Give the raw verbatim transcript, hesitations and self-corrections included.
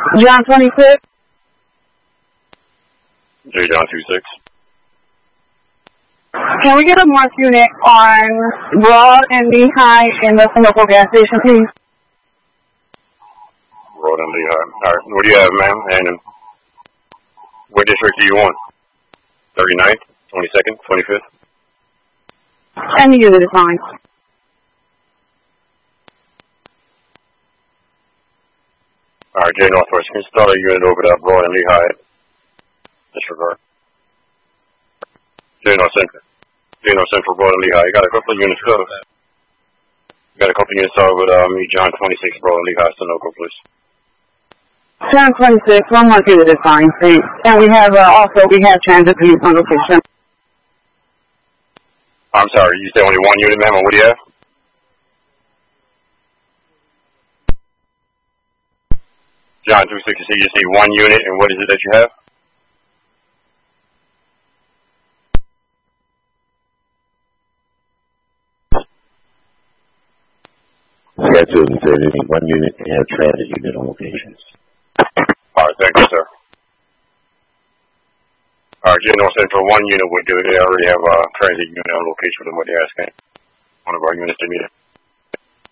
John twenty-six. J John two six. Can we get a mark unit on Broad and Lehigh in the local gas station, please? Broad and Lehigh. All right. What do you have, ma'am? And what district do you want? thirty-ninth, twenty-second, twenty-fifth? Any unit is fine. All right, J Northwest. Can you start a unit over that Broad and Lehigh? Disregard. J North Central. J North Central, Broad and Lehigh. You got a couple of units covered. You got a couple of units over with um, John twenty-six, Broad and Lehigh, Sunoco, please. John twenty-six, one more unit is fine, thanks. And we have, uh, also, we have transit police on location. I'm sorry, you said only one unit, ma'am, and what do you have? John two six, you just need one unit, and what is it that you have? Yeah, Susan said they need one unit and have transit unit on locations. All right, thank you, sir. All right, North Central, one unit would do it. They already have a transit unit on location with them, what they're asking. One of our units to meet it.